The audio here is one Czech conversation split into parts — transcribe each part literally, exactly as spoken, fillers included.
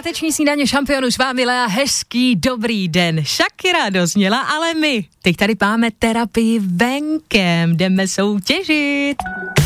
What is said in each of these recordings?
Páteční snídaně šampionu s vámi Lea, hezký dobrý den. Shakira dozněla, ale my teď tady máme terapii venkem, jdeme soutěžit.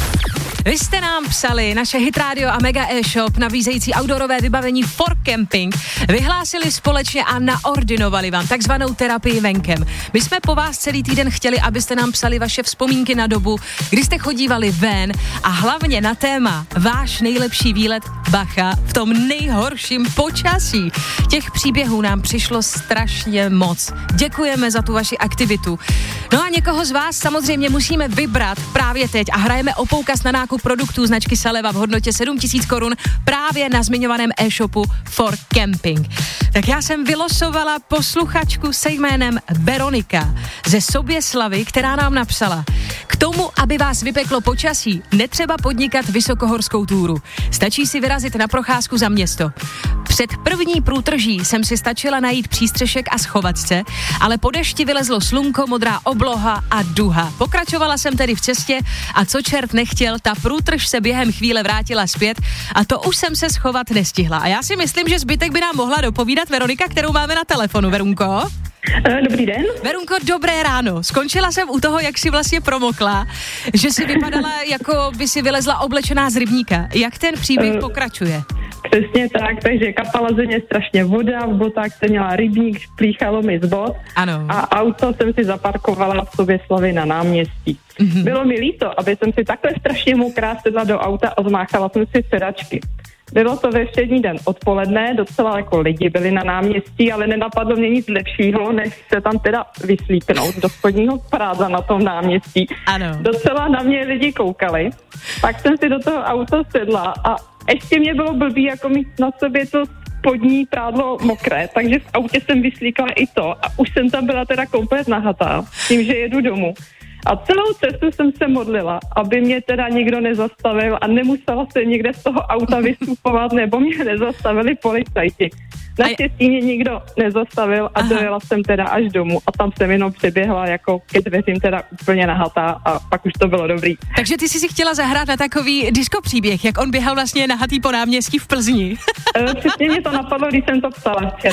Vy jste nám psali, naše Hit Radio a Mega e-shop nabízející outdoorové vybavení for camping vyhlásili společně a naordinovali vám takzvanou terapii venkem. My jsme po vás celý týden chtěli, abyste nám psali vaše vzpomínky na dobu, kdy jste chodívali ven a hlavně na téma váš nejlepší výlet, bacha, v tom nejhorším počasí. Těch příběhů nám přišlo strašně moc. Děkujeme za tu vaši aktivitu. No a někoho z vás samozřejmě musíme vybrat právě teď a hrajeme o poukaz na nákup produktů značky Saleva v hodnotě sedm tisíc korun právě na zmiňovaném e-shopu for camping. Tak já jsem vylosovala posluchačku se jménem Veronika ze Soběslavy, která nám napsala: k tomu, aby vás vypeklo počasí, netřeba podnikat vysokohorskou túru. Stačí si vyrazit na procházku za město. Před první průtrží jsem si stačila najít přístřešek a schovat se, ale po dešti vylezlo slunko, modrá obloha a duha. Pokračovala jsem tedy v cestě a co čert nechtěl, ta průtrž se během chvíle vrátila zpět a to už jsem se schovat nestihla. A já si myslím, že zbytek by nám mohla dopovídat Veronika, kterou máme na telefonu. Verunko? Dobrý den. Verunko, dobré ráno. Skončila jsem u toho, jak si vlastně promokla, že si vypadala, jako by si vylezla oblečená z rybníka. Jak ten příběh uh, pokračuje? Přesně tak, takže kapala země, strašně voda, v botách jsem měla rybník, plíchalo mi z bot. Ano. A auto jsem si zaparkovala v Soběslavi na náměstí. Mm-hmm. Bylo mi líto, aby jsem si takhle strašně mokrá sedla do auta a zmáchala jsem si sedačky. Bylo to ve všední den odpoledne, docela jako lidi byli na náměstí, ale nenapadlo mě nic lepšího, než se tam teda vyslíknout do spodního práza na tom náměstí. Ano. Docela na mě lidi koukali, pak jsem si do toho auta sedla a ještě mě bylo blbý, jako mít na sobě to spodní prádlo mokré, takže v autě jsem vyslíkala i to a už jsem tam byla teda komplet nahatá, tím, že jedu domů. A celou cestu jsem se modlila, aby mě teda nikdo nezastavil a nemusela se někde z toho auta vystupovat, nebo mě nezastavili policajti. Naštěstí mě nikdo nezastavil a dojela jsem teda až domů a tam jsem jenom přeběhla jako ke dveřím teda úplně nahatá a pak už to bylo dobrý. Takže ty jsi si chtěla zahrát na takový disco příběh, jak on běhal vlastně nahatý po náměstí v Plzni. Přesně mě to napadlo, když jsem to psala včera.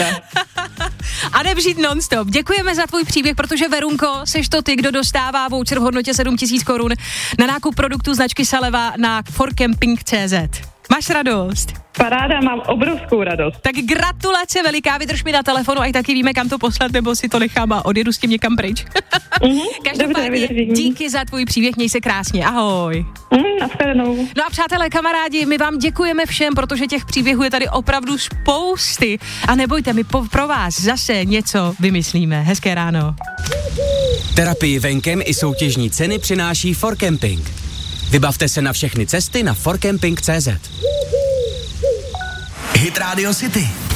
A nebřít non-stop. Děkujeme za tvůj příběh, protože Verunko, seš to ty, kdo dostává voucher v hodnotě sedm tisíc korun na nákup produktů značky Saleva na for camping tečka cé zet. Máš radost? Paráda, mám obrovskou radost. Tak gratulace veliká, vydrž mi na telefonu, ať taky víme, kam to poslat, nebo si to nechám a odjedu s tím někam pryč. Mm-hmm, Každopádně díky za tvůj příběh, měj se krásně, ahoj. Mm, nashledanou. No a přátelé, kamarádi, my vám děkujeme všem, protože těch příběhů je tady opravdu spousty. A nebojte, my po, pro vás zase něco vymyslíme. Hezké ráno. Terapii venkem i soutěžní ceny přináší for camping. Vybavte se na všechny cesty na for camping tečka cé zet. Hit Radio City.